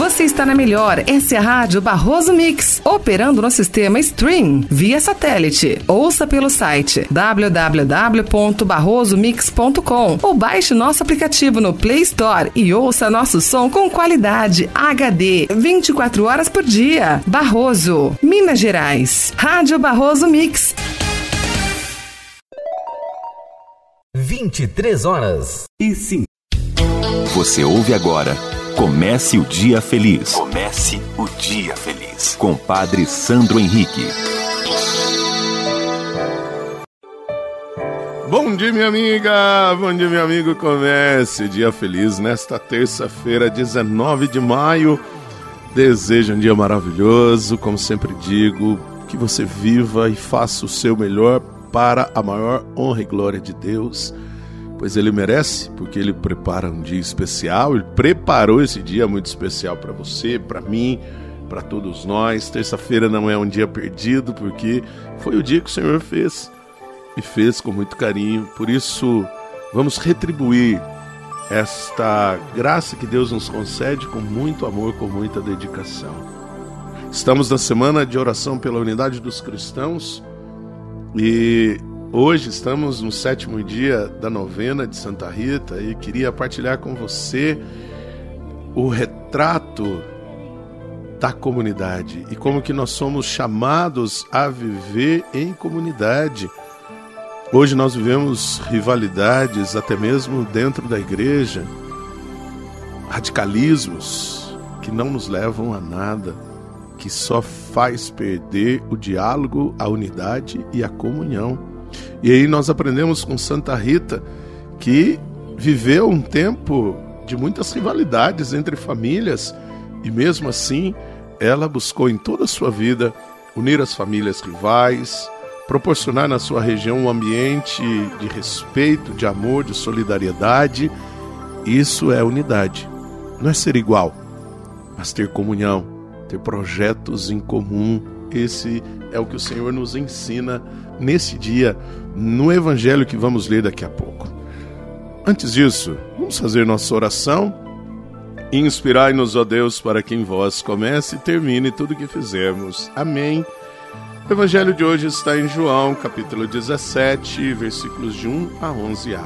Você está na melhor, essa é a Rádio Barroso Mix, operando no sistema Stream, via satélite. Ouça pelo site www.barrosomix.com ou baixe nosso aplicativo no Play Store e ouça nosso som com qualidade HD, 24 horas por dia. Barroso, Minas Gerais. Rádio Barroso Mix. 23h05. Você ouve agora Comece o Dia Feliz. Comece o Dia Feliz. Com Padre Sandro Henrique. Bom dia, minha amiga. Bom dia, meu amigo. Comece o Dia Feliz nesta terça-feira, 19 de maio. Desejo um dia maravilhoso. Como sempre digo, que você viva e faça o seu melhor para a maior honra e glória de Deus. Pois Ele merece, porque Ele prepara um dia especial. Ele preparou esse dia muito especial para você, para mim, para todos nós. Terça-feira não é um dia perdido, porque foi o dia que o Senhor fez. E fez com muito carinho. Por isso, vamos retribuir esta graça que Deus nos concede com muito amor, com muita dedicação. Estamos na semana de oração pela unidade dos cristãos. E hoje estamos no 7º dia da novena de Santa Rita e queria partilhar com você o retrato da comunidade e como que nós somos chamados a viver em comunidade. Hoje nós vivemos rivalidades até mesmo dentro da igreja, radicalismos que não nos levam a nada, que só faz perder o diálogo, a unidade e a comunhão. E aí nós aprendemos com Santa Rita que viveu um tempo de muitas rivalidades entre famílias e mesmo assim ela buscou em toda a sua vida unir as famílias rivais, proporcionar na sua região um ambiente de respeito, de amor, de solidariedade. Isso é unidade. Não é ser igual, mas ter comunhão, ter projetos em comum. Esse é o que o Senhor nos ensina nesse dia, no Evangelho que vamos ler daqui a pouco. Antes disso, vamos fazer nossa oração. Inspirai-nos, ó Deus, para que em vós comece e termine tudo o que fizermos. Amém. O Evangelho de hoje está em João, capítulo 17, versículos de 1 a 11a.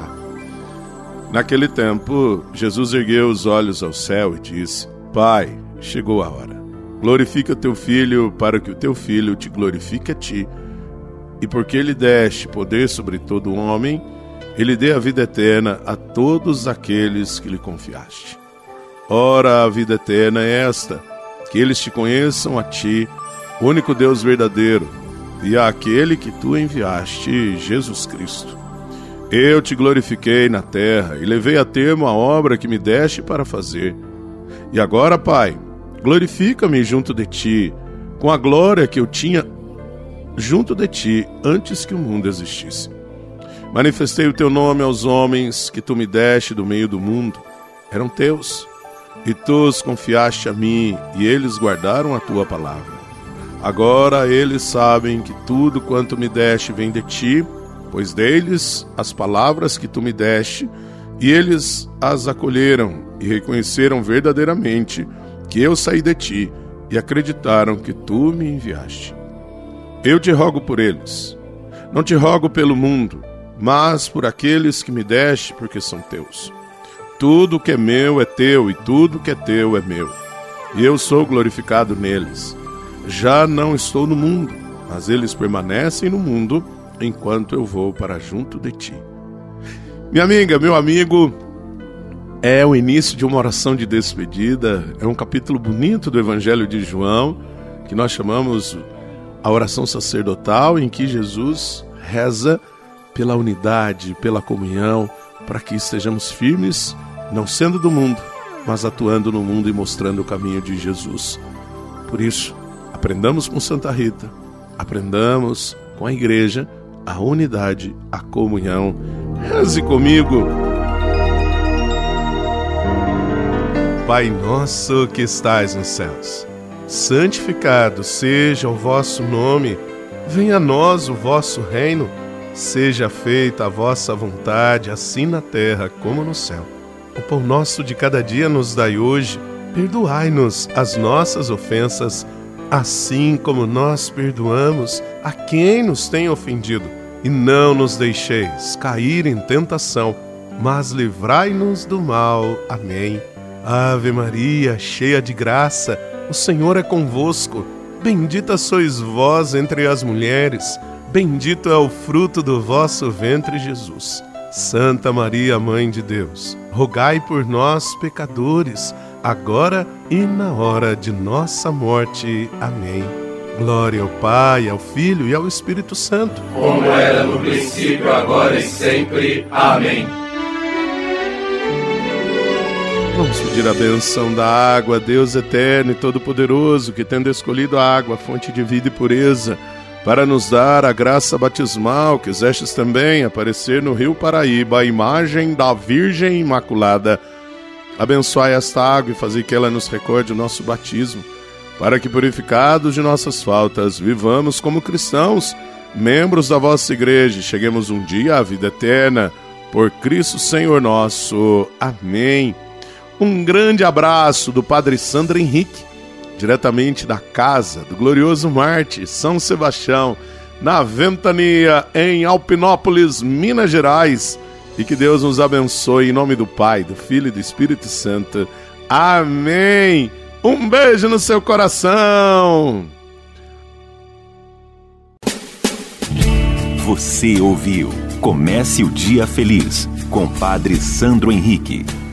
Naquele tempo, Jesus ergueu os olhos ao céu e disse: Pai, chegou a hora. Glorifica teu Filho, para que o teu Filho te glorifique a ti. E porque ele deste poder sobre todo homem, ele dê a vida eterna a todos aqueles que lhe confiaste. Ora, a vida eterna é esta, que eles te conheçam a ti, o único Deus verdadeiro, e àquele que tu enviaste, Jesus Cristo. Eu te glorifiquei na terra e levei a termo a obra que me deste para fazer. E agora, Pai, glorifica-me junto de ti, com a glória que eu tinha junto de ti antes que o mundo existisse. Manifestei o teu nome aos homens que tu me deste do meio do mundo. Eram teus, e tu os confiaste a mim, e eles guardaram a tua palavra. Agora eles sabem que tudo quanto me deste vem de ti, pois deles as palavras que tu me deste, e eles as acolheram e reconheceram verdadeiramente que eu saí de ti, e acreditaram que tu me enviaste. Eu te rogo por eles. Não te rogo pelo mundo, mas por aqueles que me deste, porque são teus. Tudo que é meu é teu, e tudo que é teu é meu. E eu sou glorificado neles. Já não estou no mundo, mas eles permanecem no mundo, enquanto eu vou para junto de ti. Minha amiga, meu amigo, é o início de uma oração de despedida. É um capítulo bonito do Evangelho de João, que nós chamamos a oração sacerdotal, em que Jesus reza pela unidade, pela comunhão, para que estejamos firmes, não sendo do mundo, mas atuando no mundo e mostrando o caminho de Jesus. Por isso, aprendamos com Santa Rita, aprendamos com a igreja a unidade, a comunhão. Reze comigo. Pai nosso que estais nos céus, santificado seja o vosso nome, venha a nós o vosso reino, seja feita a vossa vontade, assim na terra como no céu. O pão nosso de cada dia nos dai hoje, perdoai-nos as nossas ofensas, assim como nós perdoamos a quem nos tem ofendido. E não nos deixeis cair em tentação, mas livrai-nos do mal. Amém. Ave Maria, cheia de graça, o Senhor é convosco. Bendita sois vós entre as mulheres, bendito é o fruto do vosso ventre, Jesus. Santa Maria, Mãe de Deus, rogai por nós, pecadores, agora e na hora de nossa morte. Amém. Glória ao Pai, ao Filho e ao Espírito Santo, como era no princípio, agora e sempre. Amém. Vamos pedir a benção da água, Deus eterno e todo-poderoso, que tendo escolhido a água, fonte de vida e pureza, para nos dar a graça batismal, quisestes também aparecer no Rio Paraíba, a imagem da Virgem Imaculada. Abençoai esta água e fazei que ela nos recorde o nosso batismo, para que, purificados de nossas faltas, vivamos como cristãos, membros da vossa igreja, e cheguemos um dia à vida eterna, por Cristo Senhor nosso. Amém. Um grande abraço do Padre Sandro Henrique, diretamente da casa do glorioso Marte, São Sebastião, na Ventania, em Alpinópolis, Minas Gerais. E que Deus nos abençoe em nome do Pai, do Filho e do Espírito Santo. Amém. Um beijo no seu coração. Você ouviu Comece o Dia Feliz, com Padre Sandro Henrique.